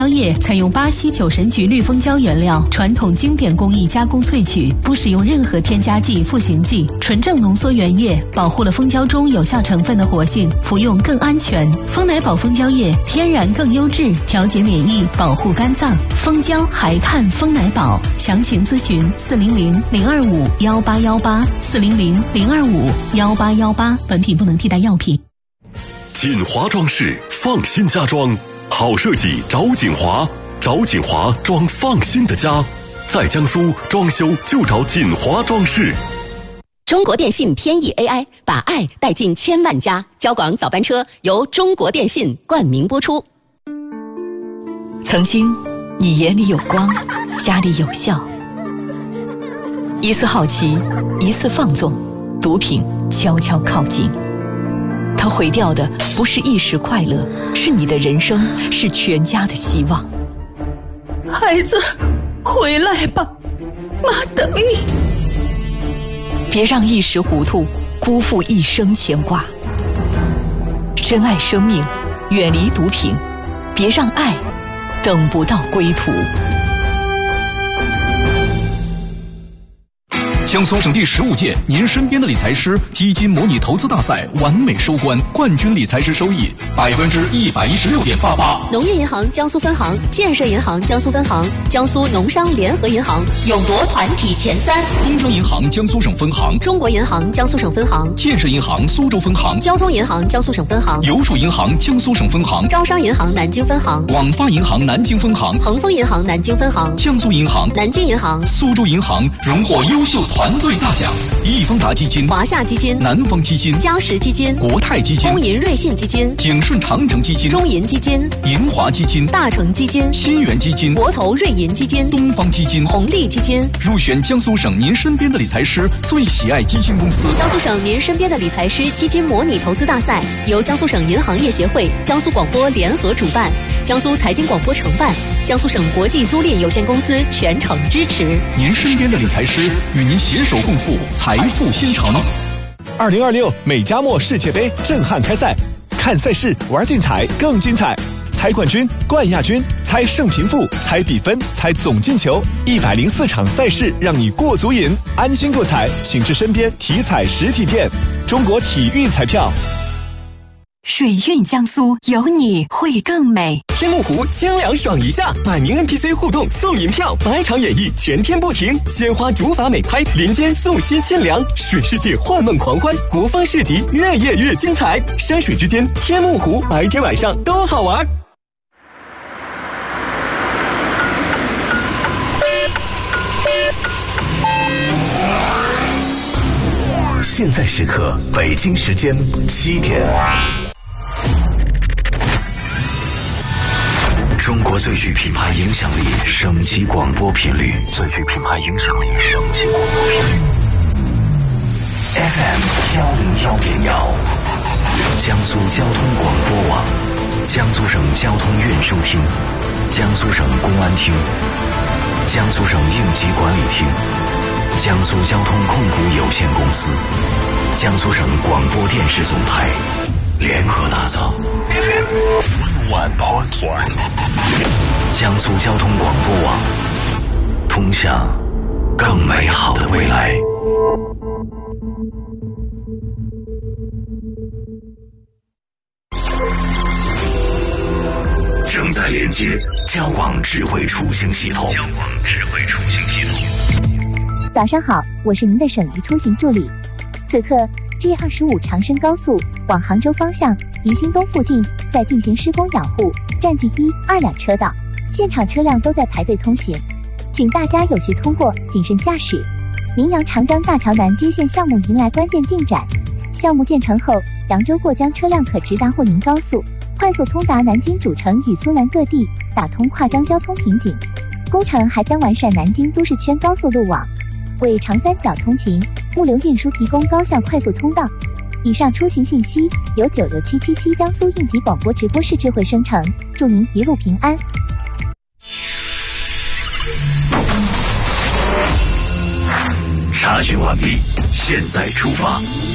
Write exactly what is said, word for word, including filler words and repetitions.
液采用巴西酒神菊绿蜂胶原料，传统经典工艺加工萃取，不使用任何添加剂、赋形剂，纯正浓缩原液，保护了蜂胶中有效成分的活性，服用更安全。蜂奶宝蜂胶液天然更优质，调节免疫，保护肝脏。蜂胶还看蜂奶宝，详情咨询四零零零二五幺八幺八四零零零二五幺八幺八。本品不能替代药品。 锦华装饰，放心家装。好设计找锦华，找锦华装放心的家，在江苏装修就找锦华装饰。 中国电信天翼 A I 把爱带进千万家，交广早班车由中国电信冠名播出。 曾经，你眼里有光，家里有笑。一次好奇，一次放纵，毒品悄悄靠近。它毁掉的不是一时快乐，是你的人生，是全家的希望。 孩子，回来吧，妈等你。 别让一时糊涂辜负一生牵挂。珍爱生命，远离毒品，别让爱等不到归途。 江苏省第十五届您身边的理财师基金模拟投资大赛完美收官，冠军理财师收益百分之一百一十六点八八。 农业银行江苏分行、建设银行江苏分行、江苏农商联合银行勇夺团体前三。 工商银行江苏省分行、 中国银行江苏省分行、 建设银行苏州分行、 交通银行江苏省分行、 邮储银行江苏省分行、 招商银行南京分行、 广发银行南京分行、 恒丰银行南京分行、 江苏银行、 南京银行、 苏州银行荣获优秀团队大奖。易丰达基金、 华夏基金、 南方基金、 嘉实基金、 国泰基金、 工银瑞信基金、 景顺长城基金、 中银基金、 银华基金、 大成基金、 新源基金、 国投瑞银基金、 东方基金、 红利基金入选江苏省您身边的理财师最喜爱基金公司。 江苏省您身边的理财师基金模拟投资大赛由江苏省银行业协会、江苏广播联合主办，江苏财经广播承办，江苏省国际租赁有限公司全程支持。 您身边的理财师与您携手共赴财富新城。 二零二六美加墨世界杯震撼开赛，看赛事玩竞彩更精彩，猜冠军、冠亚军，猜胜平负，猜比分，猜总进球，一百零四场赛事让你过足瘾，安心过彩，请至身边体彩实体店。中国体育彩票。 水韵江苏，有你会更美。 天目湖清凉爽一下，百名 N P C 互动送银票，百场演绎全天不停，鲜花竹筏美拍，林间素溪沁凉，水世界幻梦狂欢，国风市集越夜越精彩，山水之间天目湖，白天晚上都好玩。 现在时刻，北京时间七点。中国最具品牌影响力省级广播频率，最具品牌影响力省级广播频率 F M 幺零幺点幺，江苏交通广播网，江苏省交通运输厅，江苏省公安厅，江苏省应急管理厅，江苏交通控股有限公司，江苏省广播电视总台联合打造 F M one point one， 江苏交通广播网，通向更美好的未来。正在连接交广智慧出行系统。交广智慧出行系统。 早上好，我是您的省域出行助理。此刻 G 二十五长深高速往杭州方向宜兴东附近在进行施工养护，占据一、二两车道，现场车辆都在排队通行，请大家有序通过，谨慎驾驶。宁阳长江大桥南接线项目迎来关键进展，项目建成后，扬州过江车辆可直达沪宁高速，快速通达南京主城与苏南各地，打通跨江交通瓶颈。工程还将完善南京都市圈高速路网，为长三角通勤、物流运输提供高效快速通道。以上出行信息由九六七七七江苏应急广播直播室智慧生成，祝您一路平安。 查询完毕，现在出发。